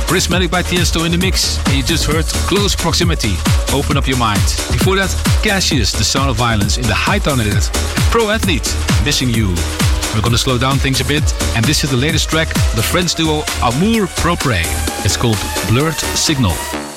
Prismatic by Tiesto in the mix. And you just heard Close Proximity, Open Up Your Mind. Before that, Cassius, The Sound of Violence in the high tone edit. Pro Athlete, Missing You. We're gonna slow down things a bit, and this is the latest track, the French duo Amour Propre. It's called Blurred Signal.